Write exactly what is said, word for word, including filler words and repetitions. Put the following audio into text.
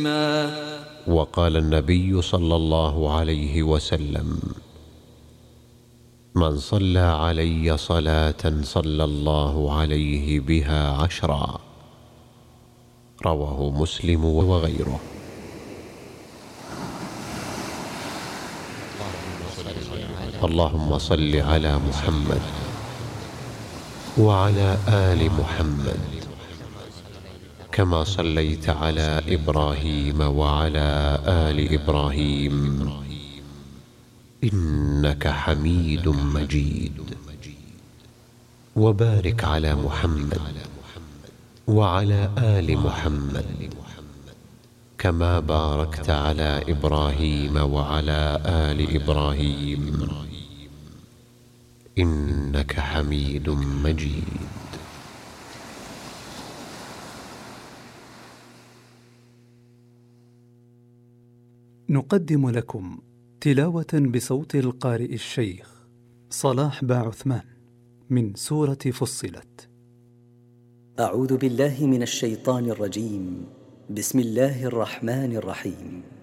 وقال النبي صلى الله عليه وسلم: من صلى علي صلاة صلى الله عليه بها عشرا. رواه مسلم وغيره. اللهم صل على محمد وعلى آل محمد كما صليت على إبراهيم وعلى آل إبراهيم إنك حميد مجيد. وبارك على محمد وعلى آل محمد كما باركت على إبراهيم وعلى آل إبراهيم إنك حميد مجيد. نقدم لكم تلاوة بصوت القارئ الشيخ صلاح باعثمان من سورة فصلت. أعوذ بالله من الشيطان الرجيم. بسم الله الرحمن الرحيم.